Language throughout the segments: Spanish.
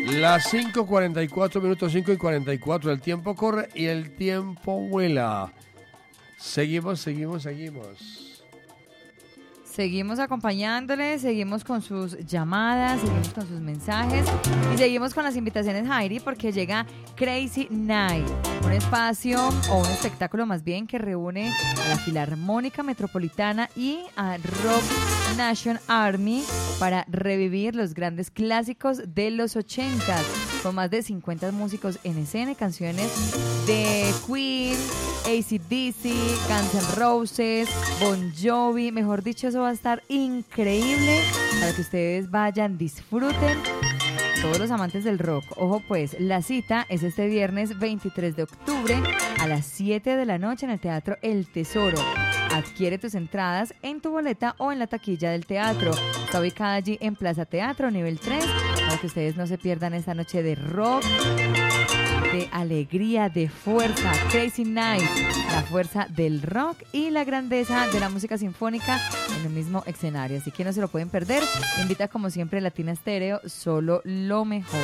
Las 5:44 minutos, 5:44. El tiempo corre y el tiempo vuela. Seguimos. Seguimos acompañándoles, seguimos con sus llamadas, seguimos con sus mensajes y seguimos con las invitaciones, Jairi, porque llega Crazy Night, un espacio o un espectáculo más bien que reúne a la Filarmónica Metropolitana y a Rock Nation Army para revivir los grandes clásicos de los 80s, con más de 50 músicos en escena, canciones de Queen, AC/DC, Guns N' Roses, Bon Jovi, mejor dicho, eso va a estar increíble para que ustedes vayan, disfruten. Todos los amantes del rock, ojo pues, la cita es este viernes 23 de octubre a las 7 de la noche en el Teatro El Tesoro. Adquiere tus entradas en tu boleta o en la taquilla del teatro. Está ubicada allí en Plaza Teatro, nivel 3, para que ustedes no se pierdan esta noche de rock, de alegría, de fuerza. Crazy Night, la fuerza del rock y la grandeza de la música sinfónica en el mismo escenario. Así que no se lo pueden perder. Invita como siempre Latina Estéreo, solo lo mejor.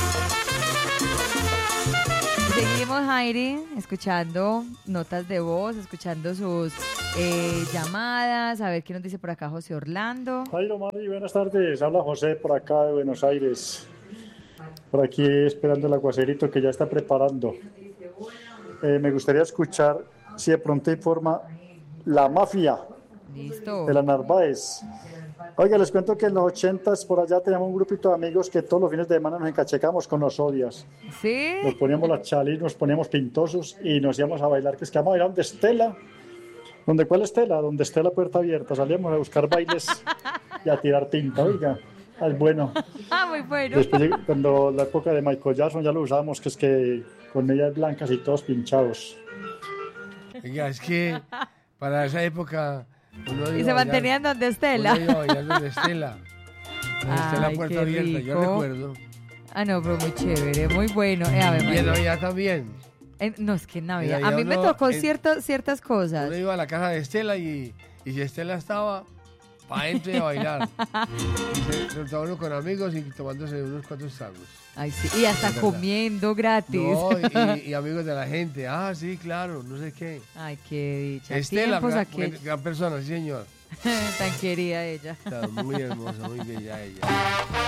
Seguimos, Jairi, escuchando notas de voz, escuchando sus llamadas. A ver qué nos dice por acá José Orlando. Jairo, Mari, buenas tardes. Habla José por acá de Buenos Aires. Por aquí esperando el aguacerito que ya está preparando. Me gustaría escuchar, si de pronto informa, La Mafia. Listo. De la Narváez. Oiga, les cuento que en los 80s por allá teníamos un grupito de amigos que todos los fines de semana nos encachecamos con los odias. ¿Sí? Nos poníamos las chalis, nos poníamos pintosos y nos íbamos a bailar, que es que vamos a bailar donde Estela. ¿Cuál Estela? Donde esté la puerta abierta. Salíamos a buscar bailes y a tirar tinta, oiga. Es bueno. Muy bueno. Después, cuando la época de Michael Jackson ya lo usábamos, que es que con medias blancas y todos pinchados. Oiga, es que para esa época... Y se mantenían donde Estela. Uno iba a bailar donde Estela. Donde esté la puerta abierta, yo recuerdo. No, pero muy chévere, muy bueno. Y en Navidad también. No, es que en Navidad. A mí me tocó ciertas cosas. Uno iba a la casa de Estela y si Estela estaba, para adentro y a bailar. Y se sentaba uno con amigos y tomándose unos cuantos tragos. Ay, sí. Y hasta comiendo gratis. No, y amigos de la gente. Ah, sí, claro, no sé qué. Ay, qué dicha. Estela, gran persona, sí, señor. Tan querida ella. Está muy hermosa, muy bella ella.